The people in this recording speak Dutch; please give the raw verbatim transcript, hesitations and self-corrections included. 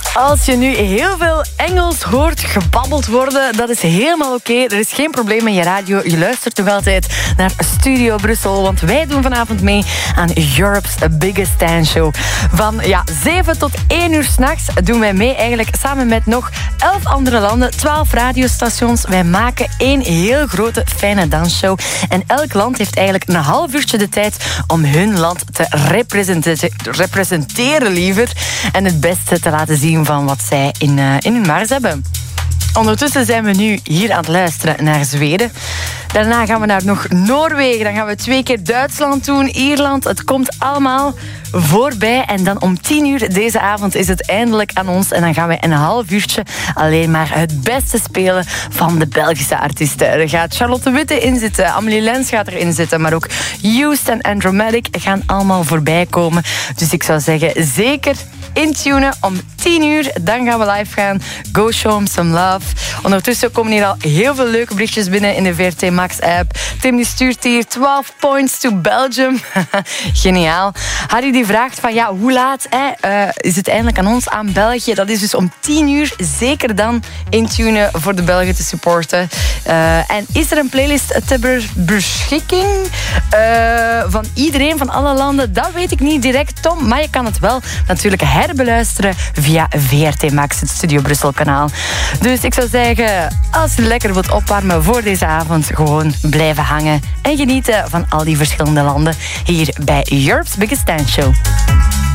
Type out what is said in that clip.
Als je nu heel veel Engels hoort gebabbeld worden, dat is helemaal oké. Okay. Er is geen probleem met je radio. Je luistert nog altijd naar Studio Brussel, want wij doen vanavond mee aan Europe's Biggest Dance Show. Van ja, zeven tot één uur 's nachts doen wij mee eigenlijk samen met nog elf andere landen, twaalf radiostations. Wij maken één heel grote, fijne dansshow. En elk land heeft eigenlijk een half uurtje de tijd om hun land te representeren, representeren liever. En het beste te laten zien van wat zij in, uh, in hun mars hebben. Ondertussen zijn we nu hier aan het luisteren naar Zweden. Daarna gaan we naar nog Noorwegen. Dan gaan we twee keer Duitsland doen, Ierland. Het komt allemaal voorbij. En dan om tien uur deze avond is het eindelijk aan ons. En dan gaan we een half uurtje alleen maar het beste spelen van de Belgische artiesten. Er gaat Charlotte Witte in zitten, Amelie Lens gaat erin zitten, maar ook Used en Andromatic gaan allemaal voorbij komen. Dus ik zou zeggen, zeker intunen om tien uur. Dan gaan we live gaan. Go show 'em some love. Ondertussen komen hier al heel veel leuke berichtjes binnen in de V R T Max app. Tim die stuurt hier twaalf points to Belgium. Geniaal. Harry die vraagt van ja, hoe laat hè, uh, is het eindelijk aan ons, aan België? Dat is dus om tien uur. Zeker dan intunen voor de Belgen te supporten. Uh, en is er een playlist ter beschikking uh, van iedereen, van alle landen? Dat weet ik niet direct, Tom. Maar je kan het wel natuurlijk herbeluisteren via V R T Max, het Studio Brussel kanaal. Dus ik zou zeggen, als je lekker wilt opwarmen voor deze avond, gewoon blijven hangen en genieten van al die verschillende landen hier bij Europe's Biggest Dance Show.